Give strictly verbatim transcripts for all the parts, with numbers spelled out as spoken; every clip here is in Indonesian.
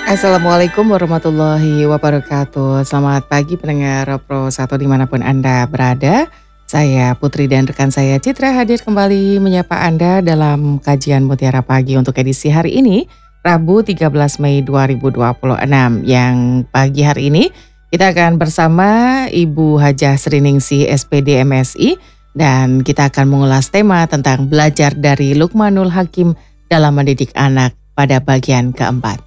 Assalamualaikum warahmatullahi wabarakatuh. Selamat pagi pendengar Pro satu dimanapun Anda berada. Saya Putri dan rekan saya Citra hadir kembali menyapa Anda dalam kajian Mutiara Pagi untuk edisi hari ini, Rabu tiga belas Mei dua ribu dua puluh enam. Yang pagi hari ini kita akan bersama Ibu Hajah Sriningsih S P D M Si dan kita akan mengulas tema tentang belajar dari Luqmanul Hakim dalam mendidik anak pada bagian keempat.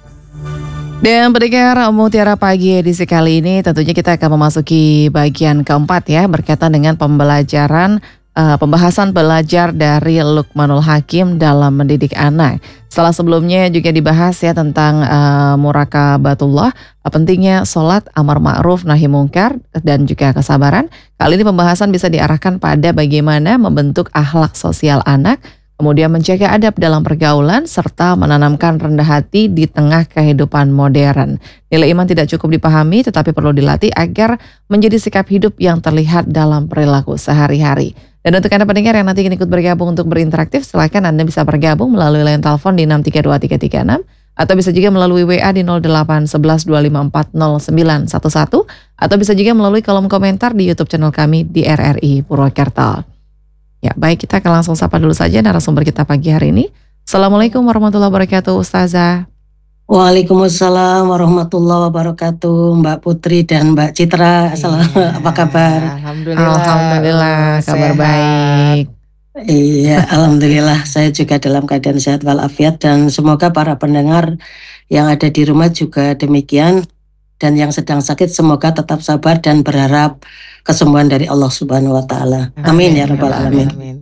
Dan pendengar Mutiara Pagi edisi kali ini tentunya kita akan memasuki bagian keempat ya, berkaitan dengan pembelajaran uh, pembahasan belajar dari Luqmanul Hakim dalam mendidik anak. Setelah sebelumnya juga dibahas ya tentang uh, muraqabatullah, uh, pentingnya sholat, amar ma'ruf, nahi mungkar, dan juga kesabaran. Kali ini pembahasan bisa diarahkan pada bagaimana membentuk akhlak sosial anak, kemudian menjaga adab dalam pergaulan, serta menanamkan rendah hati di tengah kehidupan modern. Nilai iman tidak cukup dipahami, tetapi perlu dilatih agar menjadi sikap hidup yang terlihat dalam perilaku sehari-hari. Dan untuk Anda pendengar yang nanti ingin ikut bergabung untuk berinteraktif, silakan Anda bisa bergabung melalui line telepon di enam tiga dua tiga tiga enam, atau bisa juga melalui W A di nol delapan satu satu dua lima empat nol sembilan satu satu, atau bisa juga melalui kolom komentar di YouTube channel kami di R R I Purwakarta. Ya, baik, kita akan langsung sapa dulu saja narasumber kita pagi hari ini. Assalamualaikum warahmatullahi wabarakatuh, Ustazah. Waalaikumsalam warahmatullahi wabarakatuh, Mbak Putri dan Mbak Citra. Assalamualaikum, Iya, apa kabar? Alhamdulillah, Alhamdulillah, uh, kabar sehat. baik. Iya, alhamdulillah saya juga dalam keadaan sehat walafiat, dan semoga para pendengar yang ada di rumah juga demikian, dan yang sedang sakit semoga tetap sabar dan berharap kesembuhan dari Allah Subhanahu wa taala. Amin ya rabbal alamin. Amin.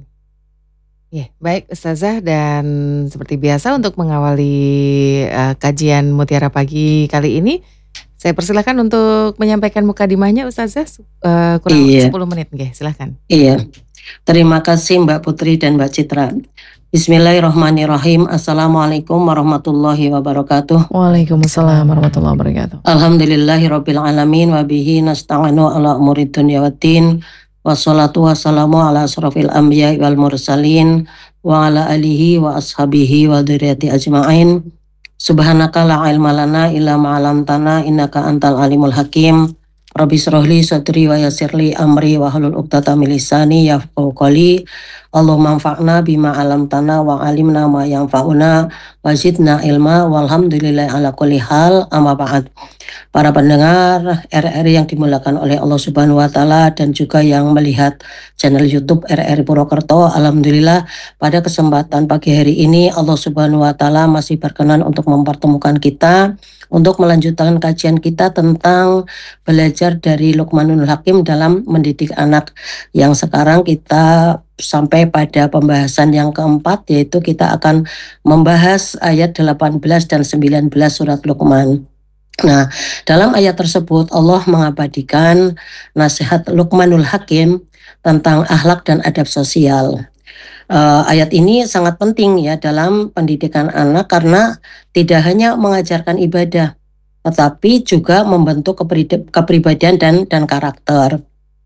Ya, baik Ustazah, dan seperti biasa untuk mengawali uh, kajian Mutiara Pagi kali ini, saya persilakan untuk menyampaikan mukadimahnya Ustazah, uh, kurang Iya. sepuluh menit, nggih, silahkan. Iya, terima kasih Mbak Putri dan Mbak Citra. Bismillahirrahmanirrahim. Assalamualaikum warahmatullahi wabarakatuh. Waalaikumsalam warahmatullahi wabarakatuh. Alhamdulillahirabbil alamin wa bihi nasta'inu ala umuri dunya waddin. Wassalatu wassalamu ala asrofil anbiya'i wal mursalin wa ala alihi wa ashabihi wa dzurriyyati ajmain. Subhanaka la ilma lana illa ma 'allamtana innaka antal alimul hakim. Rabbi shrahli sadri wa yassirli amri wa hlul 'uqdatam min lisani yafqahu qawli. Allahumma anfa'na bima 'allamtana wa 'allimna ma yanfa'una wa zidna ilma walhamdulillahi ala kulli hal, amma ba'd. Para pendengar R R I yang dimuliakan oleh Allah Subhanahu wa taala dan juga yang melihat channel YouTube R R I Purwokerto, alhamdulillah pada kesempatan pagi hari ini Allah Subhanahu wa taala masih berkenan untuk mempertemukan kita untuk melanjutkan kajian kita tentang belajar dari Luqmanul Hakim dalam mendidik anak, yang sekarang kita sampai pada pembahasan yang keempat, yaitu kita akan membahas ayat delapan belas dan sembilan belas surat Luqman. Nah, dalam ayat tersebut Allah mengabadikan nasihat Luqmanul Hakim tentang akhlak dan adab sosial. Uh, ayat ini sangat penting ya dalam pendidikan anak, karena tidak hanya mengajarkan ibadah, tetapi juga membentuk kepribadian dan dan karakter.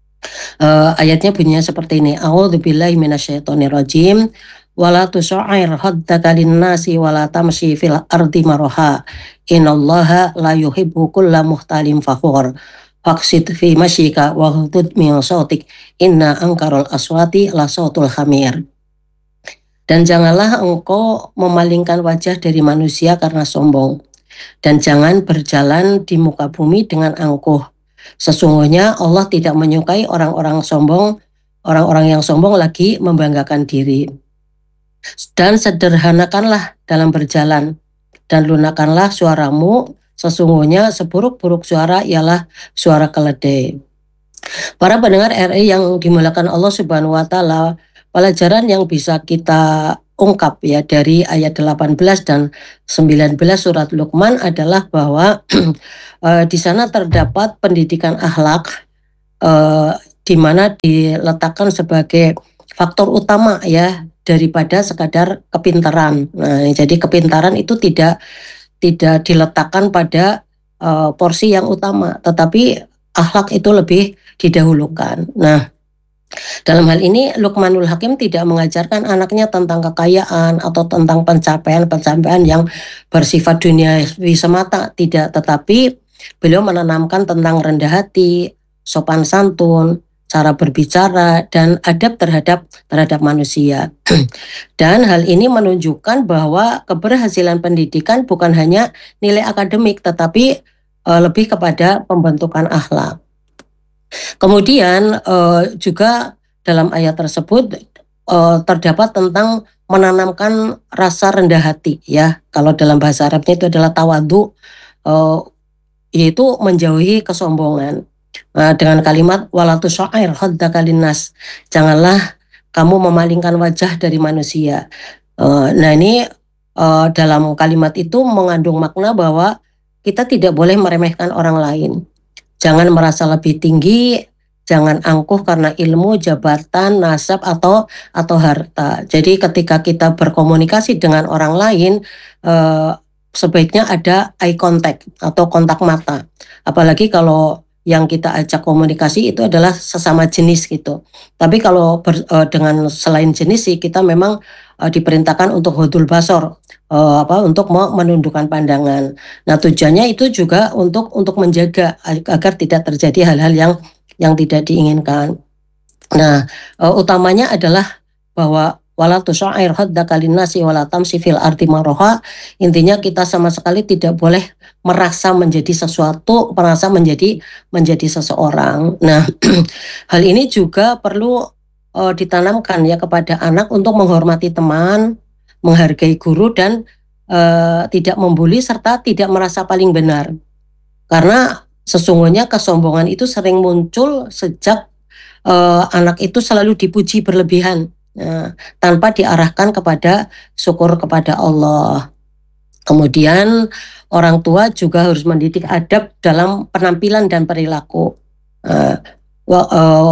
Uh, ayatnya bunyinya seperti ini. A'udzubillahi minasyaitonirrajim. Wala tusya'ir haddaka linnasi wala tamshi fil ardi maraha. Innallaha la yuhibbu kulla muhtalim fakhur. Faqsid fi masyika wa ghudud min sautik. Inna ankarul aswati la sautul hamir. Dan janganlah engkau memalingkan wajah dari manusia karena sombong, dan jangan berjalan di muka bumi dengan angkuh. Sesungguhnya Allah tidak menyukai orang-orang sombong, orang-orang yang sombong lagi membanggakan diri. Dan sederhanakanlah dalam berjalan, dan lunakkanlah suaramu, sesungguhnya seburuk-buruk suara ialah suara keledai. Para pendengar R R I yang dimuliakan Allah Subhanahu wa taala, pelajaran yang bisa kita ungkap ya dari ayat delapan belas dan sembilan belas surat Luqman adalah bahwa uh, di sana terdapat pendidikan akhlak, uh, di mana diletakkan sebagai faktor utama ya daripada sekadar kepintaran. Nah, jadi kepintaran itu tidak tidak diletakkan pada uh, porsi yang utama, tetapi akhlak itu lebih didahulukan. Nah, Dalam hal ini Luqmanul Hakim tidak mengajarkan anaknya tentang kekayaan atau tentang pencapaian-pencapaian yang bersifat duniawi semata, tidak, tetapi beliau menanamkan tentang rendah hati, sopan santun, cara berbicara, dan adab terhadap terhadap manusia. Dan hal ini menunjukkan bahwa keberhasilan pendidikan bukan hanya nilai akademik, tetapi uh, lebih kepada pembentukan akhlak. Kemudian uh, juga dalam ayat tersebut uh, terdapat tentang menanamkan rasa rendah hati, ya. Kalau dalam bahasa Arabnya itu adalah tawadu, uh, yaitu menjauhi kesombongan. Uh, dengan kalimat walatu syair haddaka linnas, janganlah kamu memalingkan wajah dari manusia. Uh, nah ini uh, dalam kalimat itu mengandung makna bahwa kita tidak boleh meremehkan orang lain. Jangan merasa lebih tinggi, jangan angkuh karena ilmu, jabatan, nasab atau atau harta. Jadi ketika kita berkomunikasi dengan orang lain, eh, sebaiknya ada eye contact atau kontak mata. Apalagi kalau yang kita ajak komunikasi itu adalah sesama jenis gitu. Tapi kalau ber, eh, dengan selain jenis sih kita memang eh, diperintahkan untuk hudul basor, eh, apa untuk menundukkan pandangan. Nah, tujuannya itu juga untuk untuk menjaga agar tidak terjadi hal-hal yang yang tidak diinginkan. Nah, uh, utamanya adalah bahwa wala tusa'ir haddaka linnasi wala tamsi fil ardi maraha. Intinya kita sama sekali tidak boleh merasa menjadi sesuatu, merasa menjadi menjadi seseorang. Nah, hal ini juga perlu uh, ditanamkan ya kepada anak untuk menghormati teman, menghargai guru dan uh, tidak membuli serta tidak merasa paling benar. Karena sesungguhnya kesombongan itu sering muncul sejak uh, anak itu selalu dipuji berlebihan, uh, tanpa diarahkan kepada syukur kepada Allah. Kemudian orang tua juga harus mendidik adab dalam penampilan dan perilaku. Uh, uh,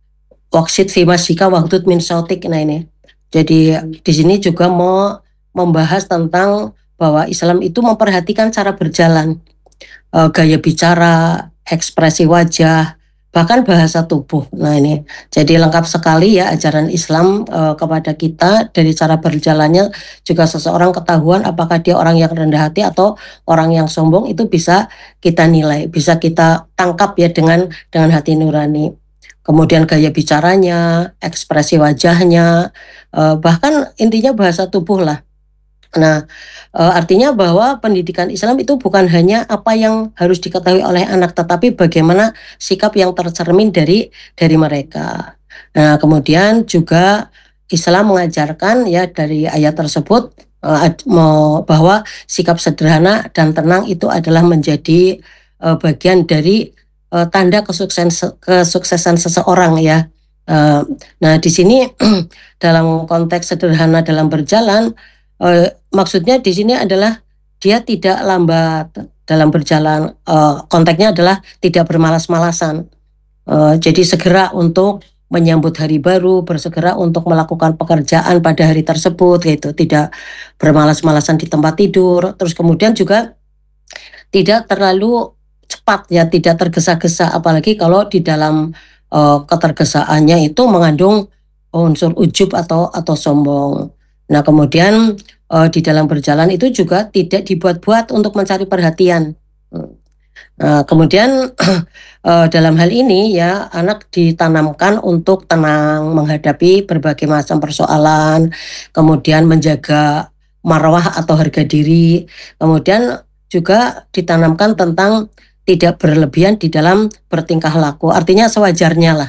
Waksid fi masjika waghdud min sautik. Nah ini. Jadi di sini juga mau membahas tentang bahwa Islam itu memperhatikan cara berjalan, uh, gaya bicara, ekspresi wajah, bahkan bahasa tubuh. Nah ini jadi lengkap sekali ya ajaran Islam uh, kepada kita. Dari cara berjalannya juga seseorang ketahuan apakah dia orang yang rendah hati atau orang yang sombong, itu bisa kita nilai, bisa kita tangkap ya dengan dengan hati nurani. Kemudian gaya bicaranya, ekspresi wajahnya, uh, bahkan intinya bahasa tubuh lah. Nah, e, artinya bahwa pendidikan Islam itu bukan hanya apa yang harus diketahui oleh anak, tetapi bagaimana sikap yang tercermin dari dari mereka. Nah, kemudian juga Islam mengajarkan ya dari ayat tersebut e, bahwa sikap sederhana dan tenang itu adalah menjadi e, bagian dari e, tanda kesuksesan kesuksesan seseorang ya. E, nah, di sini dalam konteks sederhana dalam berjalan, Uh, maksudnya di sini adalah dia tidak lambat dalam berjalan. Uh, konteksnya adalah tidak bermalas-malasan. Uh, jadi segera untuk menyambut hari baru, bersegera untuk melakukan pekerjaan pada hari tersebut, gitu. Tidak bermalas-malasan di tempat tidur. Terus kemudian juga tidak terlalu cepat ya, tidak tergesa-gesa. Apalagi kalau di dalam uh, ketergesaannya itu mengandung unsur ujub atau atau sombong. Nah, kemudian uh, di dalam berjalan itu juga tidak dibuat-buat untuk mencari perhatian. Nah, kemudian uh, dalam hal ini ya anak ditanamkan untuk tenang menghadapi berbagai macam persoalan, kemudian menjaga marwah atau harga diri, kemudian juga ditanamkan tentang tidak berlebihan di dalam bertingkah laku, artinya sewajarnya lah.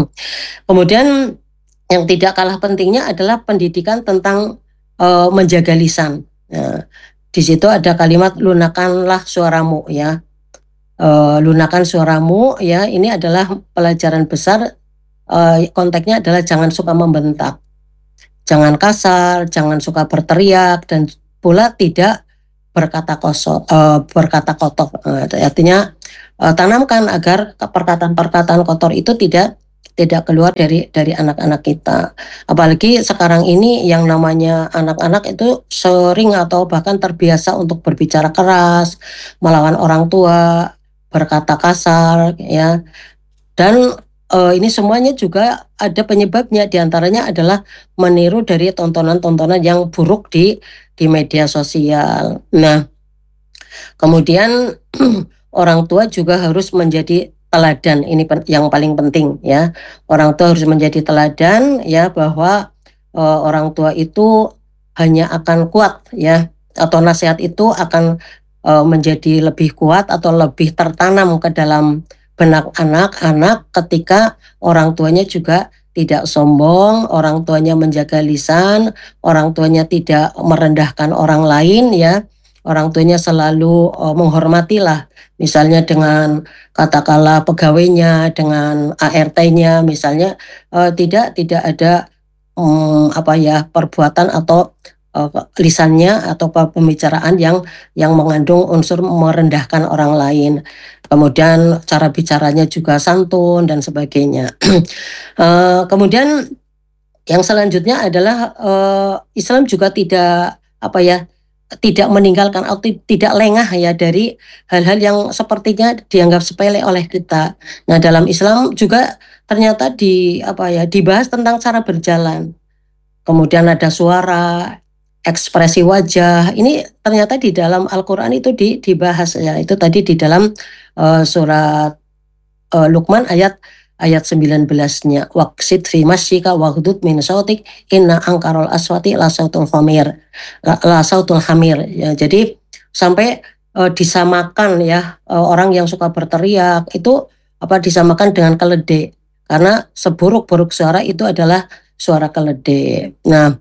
Kemudian yang tidak kalah pentingnya adalah pendidikan tentang uh, menjaga lisan. Nah, di situ ada kalimat lunakanlah suaramu ya. Uh, lunakan suaramu ya. Ini adalah pelajaran besar. Uh, konteksnya adalah jangan suka membentak, jangan kasar, jangan suka berteriak, dan pula tidak berkata kosong, uh, berkata kotor. Uh, artinya uh, tanamkan agar perkataan-perkataan kotor itu tidak tidak keluar dari dari anak-anak kita. Apalagi sekarang ini yang namanya anak-anak itu sering atau bahkan terbiasa untuk berbicara keras, melawan orang tua, berkata kasar ya. Dan eee, ini semuanya juga ada penyebabnya, di antaranya adalah meniru dari tontonan-tontonan yang buruk di di media sosial. Nah, kemudian orang tua juga harus menjadi teladan, ini pen yang paling penting ya. Orang tua harus menjadi teladan ya, bahwa, eee, orang tua itu hanya akan kuat ya, atau nasihat itu akan, eee, menjadi lebih kuat atau lebih tertanam ke dalam benak anak-anak ketika orang tuanya juga tidak sombong, orang tuanya menjaga lisan, orang tuanya tidak merendahkan orang lain ya, orang tuanya selalu, eee, menghormatilah, misalnya dengan katakanlah pegawainya, dengan A R T-nya misalnya, eee, tidak tidak ada, mmm, apa ya, perbuatan atau, eee, lisannya atau pe pembicaraan yang yang mengandung unsur merendahkan orang lain. Kemudian cara bicaranya juga santun dan sebagainya. Eee, kemudian yang selanjutnya adalah, eee, Islam juga tidak, apa ya, tidak meninggalkan atau ti tidak lengah ya dari hal-hal yang sepertinya dianggap sepele oleh kita. Nah, dalam Islam juga ternyata di, apa ya, dibahas tentang cara berjalan. Kemudian nada suara, ekspresi wajah, ini ternyata di dalam Al-Qur'an itu di dibahas ya, itu tadi di dalam, eee, surat, eee, Luqman ayat ayat sembilan belas-nya, "Waqsid fi masyika waghdud min sautik, inna ankaral aswati la sautul hamir." La la sautul hamir, ya. Jadi sampai, eee, disamakan ya, eee, orang yang suka berteriak itu, apa, disamakan dengan keledai, karena seburuk-buruk suara itu adalah suara keledai. Nah,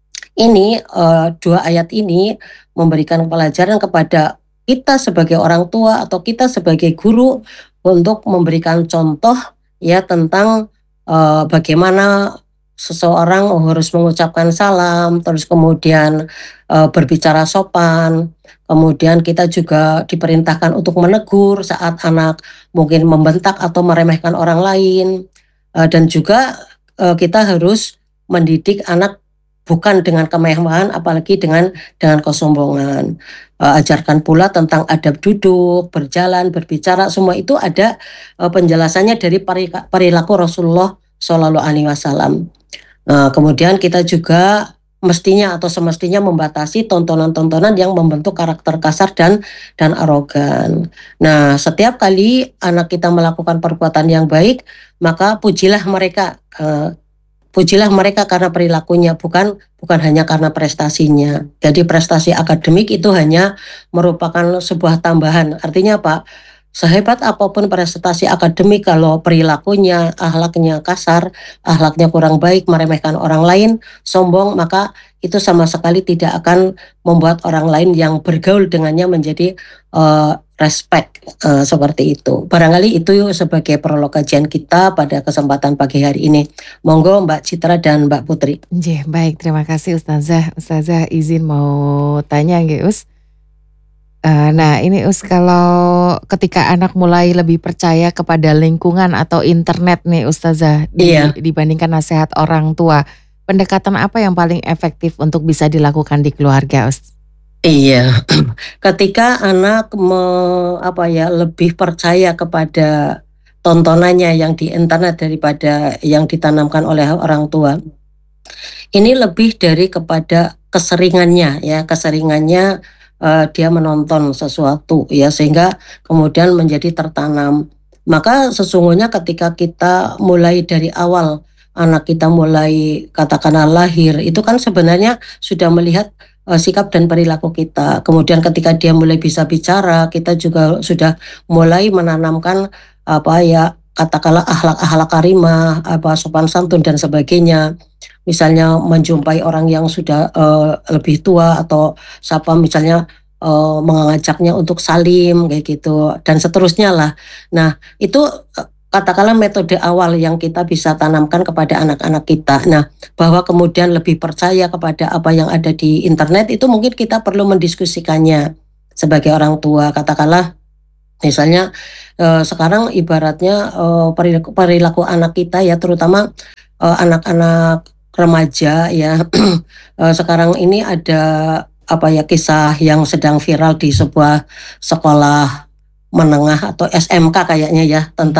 ini, eee, dua ayat ini memberikan pelajaran kepada kita sebagai orang tua atau kita sebagai guru untuk memberikan contoh ya tentang, eee, bagaimana seseorang harus mengucapkan salam, terus kemudian, eee, berbicara sopan, kemudian kita juga diperintahkan untuk menegur saat anak mungkin membentak atau meremehkan orang lain, eee, dan juga, eee, kita harus mendidik anak bukan dengan kemewahan apalagi dengan dengan kesombongan. Eee, ajarkan pula tentang adab duduk, berjalan, berbicara, semua itu ada, eee, penjelasannya dari perika perilaku Rasulullah Shallallahu Alaihi Wasallam. Eee, kemudian kita juga mestinya atau semestinya membatasi tontonan-tontonan yang membentuk karakter kasar dan dan arogan. Nah, setiap kali anak kita melakukan perbuatan yang baik, maka pujilah mereka, eee, pujilah mereka karena perilakunya, bukan bukan hanya karena prestasinya. Jadi prestasi akademik itu hanya merupakan sebuah tambahan. Artinya apa? Sehebat apapun prestasi akademik kalau perilakunya, akhlaknya kasar, akhlaknya kurang baik, meremehkan orang lain, sombong, maka itu sama sekali tidak akan membuat orang lain yang bergaul dengannya menjadi, eee, respect, eee, seperti itu. Barangkali itu sebagai prolog kajian kita pada kesempatan pagi hari ini. Monggo Mbak Citra dan Mbak Putri. Nggih, baik, terima kasih Ustazah. Ustazah izin mau tanya nggih, Us? Eee, nah ini Us, kalau ketika anak mulai lebih percaya kepada lingkungan atau internet nih Ustazah, di Iya. dibandingkan nasihat orang tua, pendekatan apa yang paling efektif untuk bisa dilakukan di keluarga, Us? Iya, ketika anak me apa ya, lebih percaya kepada tontonannya yang di internet daripada yang ditanamkan oleh orang tua, ini lebih dari kepada keseringannya ya, keseringannya, eee, dia menonton sesuatu ya, sehingga kemudian menjadi tertanam. Maka sesungguhnya ketika kita mulai dari awal, anak kita mulai katakanlah lahir, itu kan sebenarnya sudah melihat, eee, sikap dan perilaku kita. Kemudian ketika dia mulai bisa bicara, kita juga sudah mulai menanamkan, apa ya, katakanlah akhlak-akhlak karimah, apa, sopan santun dan sebagainya. Misalnya menjumpai orang yang sudah, eee, lebih tua atau sapa misalnya, eee, mengajaknya untuk salim kayak gitu dan seterusnya lah. Nah itu, eee, katakanlah metode awal yang kita bisa tanamkan kepada anak-anak kita. Nah, bahwa kemudian lebih percaya kepada apa yang ada di internet itu mungkin kita perlu mendiskusikannya sebagai orang tua. Katakanlah misalnya, eee, sekarang ibaratnya, eee, perilaku perilaku anak kita ya terutama, eee, anak-anak remaja ya, eee, sekarang ini ada, apa ya, kisah yang sedang viral di sebuah sekolah menengah atau S M K kayaknya ya, tentang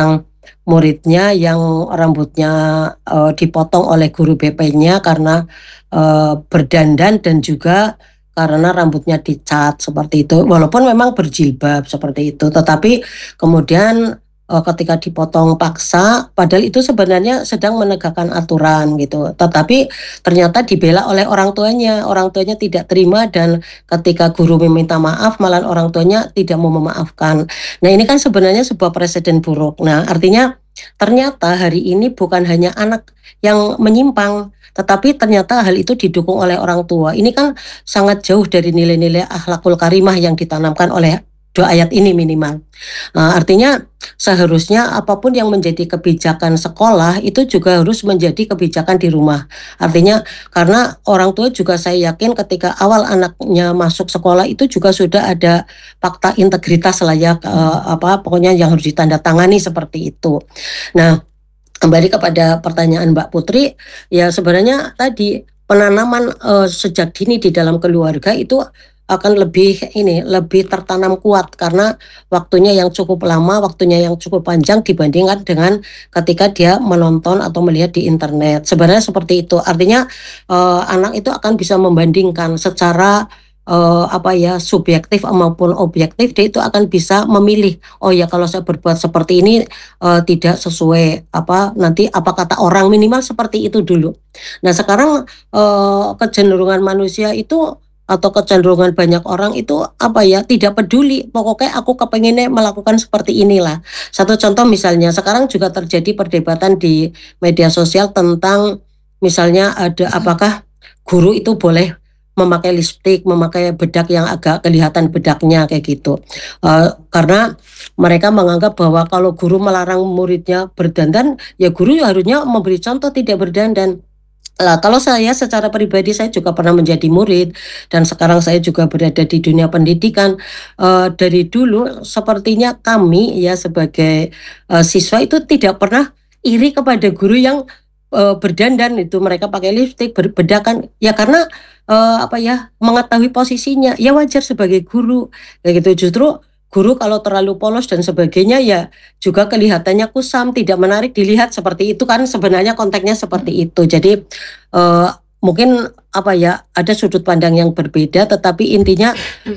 muridnya yang rambutnya uh, dipotong oleh guru B P-nya karena uh, berdandan dan juga karena rambutnya dicat seperti itu. Walaupun memang berjilbab seperti itu, tetapi kemudian uh, ketika dipotong paksa, padahal itu sebenarnya sedang menegakkan aturan gitu. Tetapi ternyata dibela oleh orang tuanya. Orang tuanya tidak terima dan ketika guru meminta maaf, malah orang tuanya tidak mau memaafkan. Nah, ini kan sebenarnya sebuah presiden buruk. Nah, artinya ternyata hari ini bukan hanya anak yang menyimpang, tetapi ternyata hal itu didukung oleh orang tua. Ini kan sangat jauh dari nilai-nilai akhlakul karimah yang ditanamkan oleh dua ayat ini minimal. Nah, artinya seharusnya apapun yang menjadi kebijakan sekolah itu juga harus menjadi kebijakan di rumah. Artinya karena orang tua juga saya yakin ketika awal anaknya masuk sekolah itu juga sudah ada fakta integritas layak eh, apa pokoknya yang harus ditandatangani seperti itu. Nah, kembali kepada pertanyaan Mbak Putri, ya sebenarnya tadi penanaman uh, sejak dini di dalam keluarga itu akan lebih ini lebih tertanam kuat karena waktunya yang cukup lama, waktunya yang cukup panjang dibandingkan dengan ketika dia menonton atau melihat di internet. Sebenarnya seperti itu. Artinya uh, anak itu akan bisa membandingkan secara uh, apa ya subjektif maupun objektif, dia itu akan bisa memilih. Oh ya, kalau saya berbuat seperti ini uh, tidak sesuai apa nanti apa kata orang, minimal seperti itu dulu. Nah, sekarang uh, kecenderungan manusia itu atau kecenderungan banyak orang itu apa ya tidak peduli, pokoknya aku kepengennya melakukan seperti inilah. Satu contoh misalnya sekarang juga terjadi perdebatan di media sosial tentang misalnya ada apakah guru itu boleh memakai lipstik, memakai bedak yang agak kelihatan bedaknya kayak gitu. Uh, karena mereka menganggap bahwa kalau guru melarang muridnya berdandan, ya guru harusnya memberi contoh tidak berdandan. Lah, kalau saya secara pribadi saya juga pernah menjadi murid dan sekarang saya juga berada di dunia pendidikan. Uh, dari dulu sepertinya kami ya sebagai uh, siswa itu tidak pernah iri kepada guru yang uh, berdandan itu mereka pakai lipstik berbedakan ya karena uh, apa ya mengetahui posisinya ya wajar sebagai guru kayak gitu. Justru guru kalau terlalu polos dan sebagainya ya juga kelihatannya kusam, tidak menarik dilihat seperti itu kan sebenarnya konteksnya seperti itu. Jadi uh, mungkin apa ya ada sudut pandang yang berbeda, tetapi intinya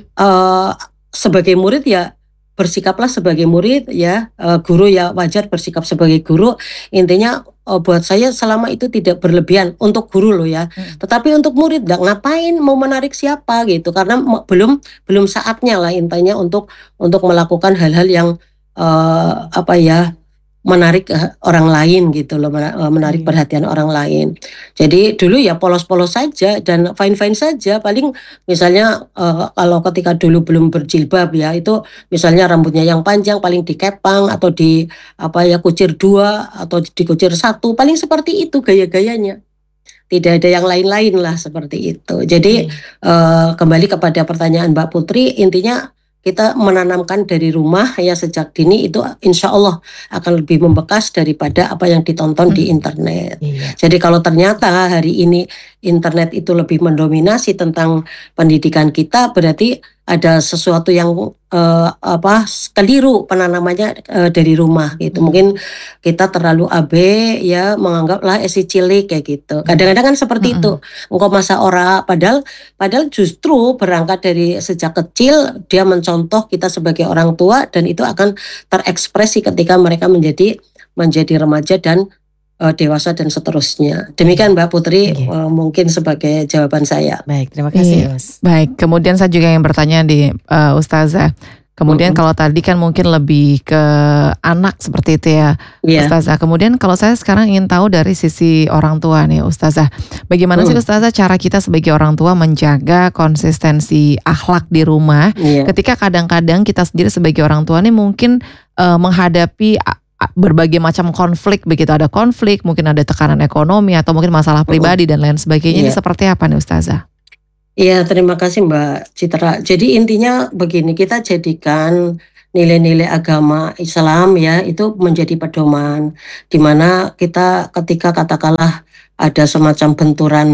uh, sebagai murid ya bersikaplah sebagai murid ya, uh, guru ya wajar bersikap sebagai guru. Intinya uh, buat saya selama itu tidak berlebihan untuk guru loh ya. Hmm. Tetapi untuk murid nggak ngapain mau menarik siapa gitu karena belum belum saatnya lah intinya untuk untuk melakukan hal-hal yang uh, apa ya menarik orang lain gitu loh, menarik hmm. perhatian orang lain. Jadi dulu ya polos-polos saja dan fine-fine saja. Paling misalnya uh, kalau ketika dulu belum berjilbab ya itu misalnya rambutnya yang panjang paling dikepang atau di apa ya kucir dua atau dikucir satu, paling seperti itu gaya-gayanya. Tidak ada yang lain-lain lah seperti itu. Jadi hmm. uh, kembali kepada pertanyaan Mbak Putri, intinya kita menanamkan dari rumah ya sejak dini itu insya Allah akan lebih membekas daripada apa yang ditonton hmm. di internet. Iya. Jadi kalau ternyata hari ini internet itu lebih mendominasi tentang pendidikan kita, berarti ada sesuatu yang uh, apa keliru penanamannya uh, dari rumah gitu. Hmm. Mungkin kita terlalu abe ya menganggaplah esi cilik kayak gitu. Kadang-kadang kan seperti hmm. itu. Engkau masa ora padahal padahal justru berangkat dari sejak kecil dia mencontoh kita sebagai orang tua dan itu akan terekspresi ketika mereka menjadi menjadi remaja dan uh, dewasa dan seterusnya. Demikian Mbak Putri, okay. uh, mungkin sebagai jawaban saya. Baik, terima kasih. Iya. Baik, kemudian saya juga yang bertanya di uh, Ustazah. Kemudian mm-hmm. kalau tadi kan mungkin lebih ke anak seperti itu ya, yeah. Ustazah. Kemudian kalau saya sekarang ingin tahu dari sisi orang tua nih Ustazah. Bagaimana mm. sih Ustazah cara kita sebagai orang tua menjaga konsistensi akhlak di rumah yeah. ketika kadang-kadang kita sendiri sebagai orang tua nih mungkin uh, menghadapi berbagai macam konflik, begitu ada konflik, mungkin ada tekanan ekonomi atau mungkin masalah pribadi dan lain sebagainya. Yeah. Ini seperti apa nih Ustazah? Iya, terima kasih Mbak Citra. Jadi intinya begini, kita jadikan nilai-nilai agama Islam ya itu menjadi pedoman, di mana kita ketika katakanlah ada semacam benturan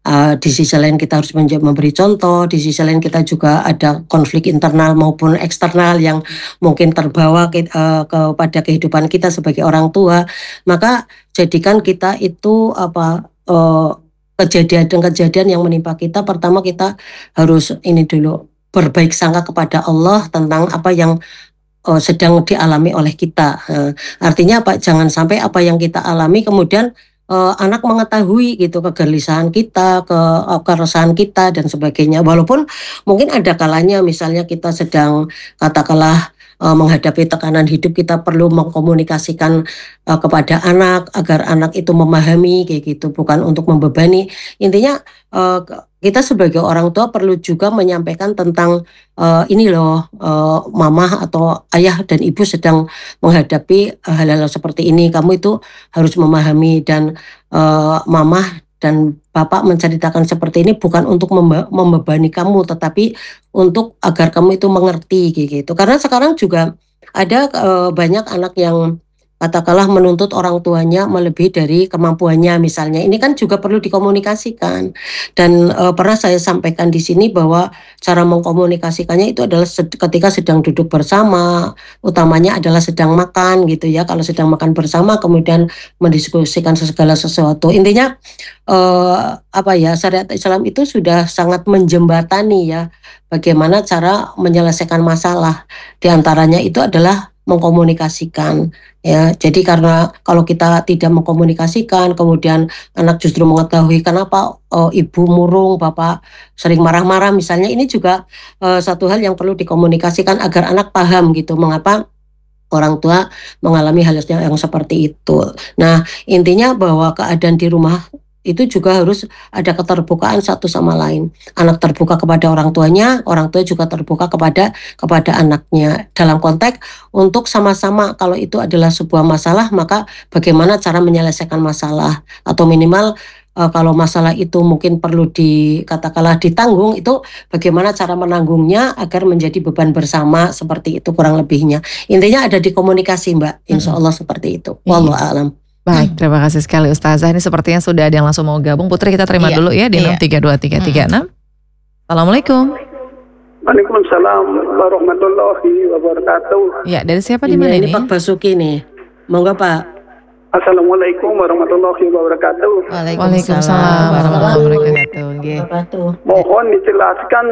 uh, di sisi lain kita harus memberi contoh, di sisi lain kita juga ada konflik internal maupun eksternal yang mungkin terbawa ke, uh, kepada kehidupan kita sebagai orang tua. Maka jadikan kita itu apa uh, kejadian-kejadian yang menimpa kita, pertama kita harus ini dulu berbaik sangka kepada Allah tentang apa yang uh, sedang dialami oleh kita. Uh, artinya apa? Jangan sampai apa yang kita alami kemudian uh, anak mengetahui gitu kegelisahan kita, ke uh, keresahan kita dan sebagainya. Walaupun mungkin ada kalanya misalnya kita sedang katakanlah uh, menghadapi tekanan hidup, kita perlu mengkomunikasikan uh, kepada anak agar anak itu memahami kayak gitu, bukan untuk membebani. Intinya uh, kita sebagai orang tua perlu juga menyampaikan tentang uh, ini loh, uh, mama atau ayah dan ibu sedang menghadapi uh, hal-hal seperti ini. Kamu itu harus memahami, dan uh, mama dan bapak menceritakan seperti ini bukan untuk membe- membebani kamu, tetapi untuk agar kamu itu mengerti gitu. Karena sekarang juga ada uh, banyak anak yang katakanlah menuntut orang tuanya melebihi dari kemampuannya misalnya. Ini kan juga perlu dikomunikasikan. Dan e, pernah saya sampaikan di sini bahwa cara mengkomunikasikannya itu adalah sed- ketika sedang duduk bersama, utamanya adalah sedang makan gitu ya. Kalau sedang makan bersama kemudian mendiskusikan segala sesuatu. Intinya e, apa ya, syariat Islam itu sudah sangat menjembatani ya bagaimana cara menyelesaikan masalah. Di antaranya itu adalah mengkomunikasikan ya. Jadi karena kalau kita tidak mengkomunikasikan kemudian anak justru mengetahui kenapa oh, ibu murung, bapak sering marah-marah misalnya, ini juga uh, satu hal yang perlu dikomunikasikan agar anak paham gitu mengapa orang tua mengalami hal yang seperti itu. Nah, intinya bahwa keadaan di rumah itu juga harus ada keterbukaan satu sama lain. Anak terbuka kepada orang tuanya, orang tua juga terbuka kepada kepada anaknya. Dalam konteks untuk sama-sama kalau itu adalah sebuah masalah, maka bagaimana cara menyelesaikan masalah, atau minimal uh, kalau masalah itu mungkin perlu dikatakanlah ditanggung, itu bagaimana cara menanggungnya agar menjadi beban bersama, seperti itu kurang lebihnya. Intinya ada di komunikasi, Mbak. Insya Allah seperti itu. Wallahu a'lam. Baik, terima kasih sekali Ustazah. Ini sepertinya sudah ada yang langsung mau gabung. Putri, kita terima iya, dulu ya di iya. enam tiga dua tiga tiga enam. Assalamualaikum. Waalaikumsalam warahmatullahi wabarakatuh. Ya, dari siapa di mana ini? Ini Pak Basuki nih. Monggo Pak. Assalamualaikum warahmatullahi wabarakatuh. Waalaikumsalam warahmatullahi wabarakatuh. Mohon dijelaskan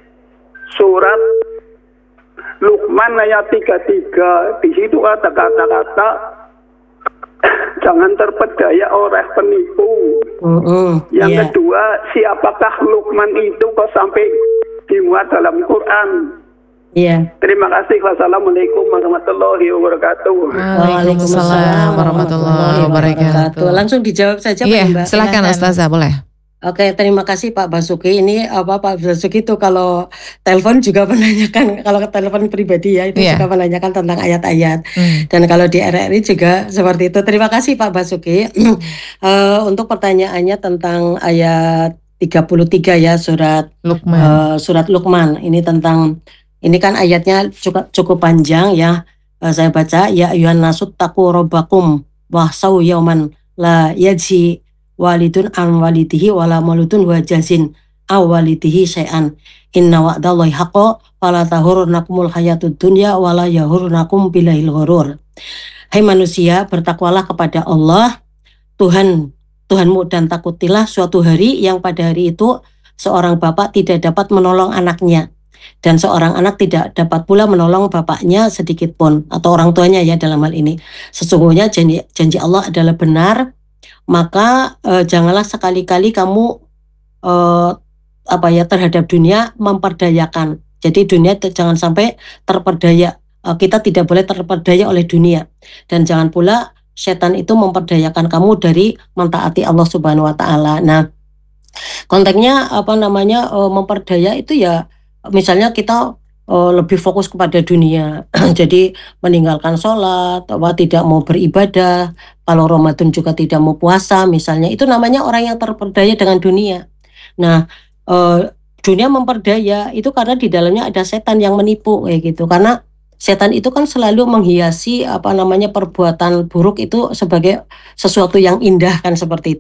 surat Luqman ayat tiga puluh tiga. Di situ ada kata-kata jangan terpedaya oleh penipu. Uh-uh, Yang yeah. kedua, siapakah Luqman itu kok sampai dimuat dalam Quran? Iya. Yeah. Terima kasih. Wassalamualaikum warahmatullahi wabarakatuh. Waalaikumsalam warahmatullahi wabarakatuh. Langsung dijawab saja yeah, Mbak. Silakan Ustazah, boleh. Oke, terima kasih Pak Basuki. Ini apa Pak Basuki itu kalau telepon juga menanyakan, kalau telepon pribadi ya itu yeah. juga menanyakan tentang ayat-ayat. Hmm. Dan kalau di R R I juga seperti itu. Terima kasih Pak Basuki. uh, untuk pertanyaannya tentang ayat tiga puluh tiga ya, surat Luqman. Uh, surat Luqman. Ini tentang, ini kan ayatnya cukup cukup panjang ya. Uh, saya baca, ya ayyuhan nasu taqu rabbakum wahsau yauman la yajzi walidun an walidihi wala mauludun wajazin aw walidihi syai'an inna wa'dallahi haqqo fala tahurnakumul hayatud dunya wala yahurnakum bilahil ghurur. Hai manusia, bertakwalah kepada Allah Tuhan Tuhanmu dan takutilah suatu hari yang pada hari itu seorang bapak tidak dapat menolong anaknya dan seorang anak tidak dapat pula menolong bapaknya sedikit pun, atau orang tuanya ya dalam hal ini. Sesungguhnya janji, janji Allah adalah benar. Maka eh, janganlah sekali-kali kamu eh, apa ya terhadap dunia memperdayakan. Jadi dunia jangan sampai terperdaya. Eh, kita tidak boleh terperdaya oleh dunia. Dan jangan pula setan itu memperdayakan kamu dari mentaati Allah Subhanahu wa taala. Nah, konteksnya apa namanya eh, memperdaya itu ya misalnya kita eh, lebih fokus kepada dunia. Jadi meninggalkan sholat, apa tidak mau beribadah. Kalau Ramadan juga tidak mau puasa misalnya, itu namanya orang yang terperdaya dengan dunia. Nah, e, dunia memperdaya itu karena di dalamnya ada setan yang menipu kayak gitu. Karena setan itu kan selalu menghiasi apa namanya perbuatan buruk itu sebagai sesuatu yang indah kan, seperti itu.